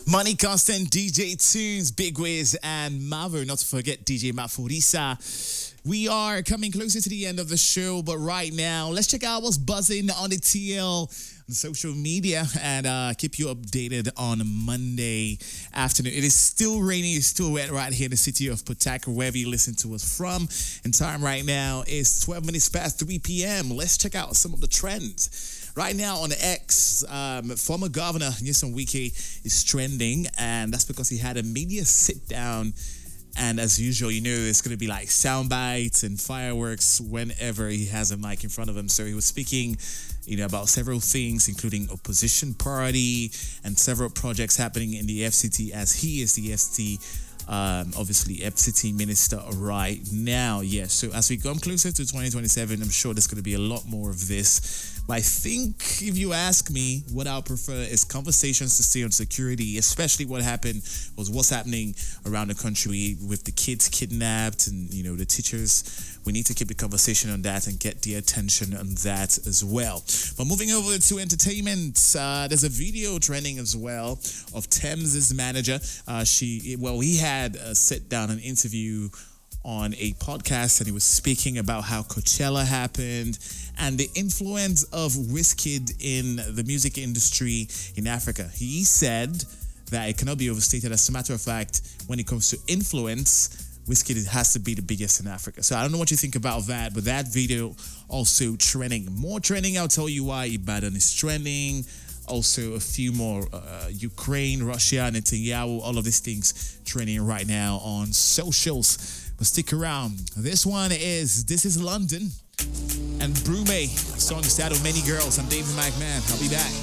Money Constant, DJ Tunes, Big Wiz, and Mavo. Not to forget DJ Matt Forisa. We are coming closer to the end of the show, but right now, let's check out what's buzzing on the TL on social media and keep you updated on Monday afternoon. It is still rainy, it's still wet right here in the city of Port Harcourt, wherever you listen to us from. And time right now is 12 minutes past 3 p.m. Let's check out some of the trends. Right now on X, former governor Nyesom Wike is trending, and that's because he had a media sit-down. And as usual, you know, it's going to be like sound bites and fireworks whenever he has a mic in front of him. So he was speaking, about several things, including opposition party and several projects happening in the FCT, as he is the obviously FCT minister right now. Yes, so as we come closer to 2027, I'm sure there's going to be a lot more of this. But I think, if you ask me, what I'll prefer is conversations to stay on security, especially what's happening around the country with the kids kidnapped and, the teachers. We need to keep the conversation on that and get the attention on that as well. But moving over to entertainment, there's a video trending as well of Thames' manager. He had a sit-down, an interview on a podcast, and he was speaking about how Coachella happened and the influence of Wizkid in the music industry in Africa. He said that it cannot be overstated. As a matter of fact, when it comes to influence, Wizkid has to be the biggest in Africa. So I don't know what you think about that, but that video also trending. More trending, I'll tell you why. Ibadan is trending. Also, a few more Ukraine, Russia, Netanyahu, all of these things trending right now on socials. But stick around. This is London and Brume. Song is titled Many Girls. I'm David McMahon. I'll be back.